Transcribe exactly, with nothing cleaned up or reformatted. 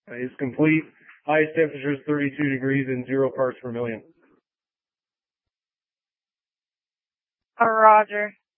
is complete. Highest temperature is thirty-two degrees and zero parts per million. Uh, Roger.